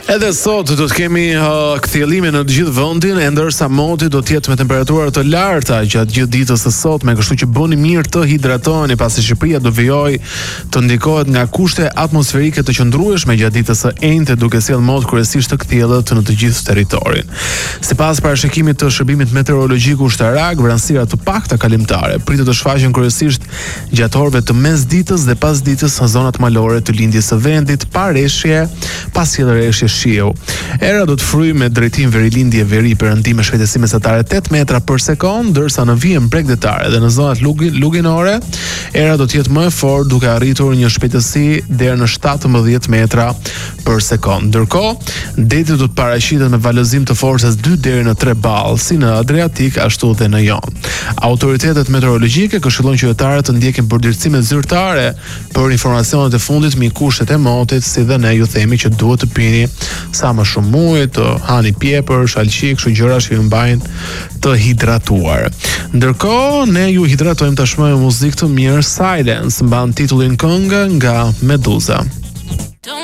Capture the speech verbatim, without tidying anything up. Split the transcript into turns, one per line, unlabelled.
Edhe sot do të kemi uh, kthjellime në të gjithë vendin, e ndërsa moti do të jetë me temperatura të larta gjatë gjithë ditës së sotme, kështu që bëni mirë të hidratoni pasi Shqipëria do vijojë të ndikohet nga kushte atmosferike të qëndrueshme gjatë ditës së enjte, duke sjellë mod kryesisht të kthjellët në të gjithë territorin. Sipas parashikimit të shërbimit meteorologjik ushtarak, vranësira të pakta kalimtare pritet të shfaqen kryesisht gjatë orëve të mesditës dhe pasditës në zonat malore të lindjes së vendit, pa reshje, pa sjellëreshje shiu. Era do të fryjë me drejtim verilindje veri perëndim me shpejtësi mesatare tetë metra për sekond, ndërsa në vijën bregdetare dhe në zonat luginore, era do të jetë më e fortë duke arritur një shpejtësi deri në shtatëmbëdhjetë metra për sekond. Ndërkohë, deti do të paraqitet me valozim të forcës dy deri në tre ball, si në Adriatik ashtu dhe në Jon. Autoritetet meteorologjike këshillojnë qytetarët të ndjekin përditësime zyrtare për informacionet e fundit mbi kushtet e motit, si dhe ne ju themi që duhet të pini sa më shumë ujë, të hani pjepër, shalqik, kështu gjëra që ju mbajnë të hidratuar. Ndërkohë, ne ju hidratojmë tashmë me muzikë të mirë. Silence mban titullin këngë nga Meduza.